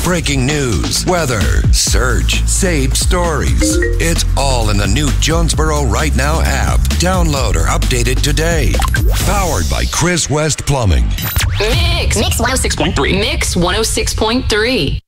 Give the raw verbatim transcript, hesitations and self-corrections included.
breaking news, weather, search, saved stories. It's all in the new Jonesboro Right Now app. Download or update it today. Powered by Chris West Plumbing. Mix. Mix one oh six point three. Mix one oh six point three.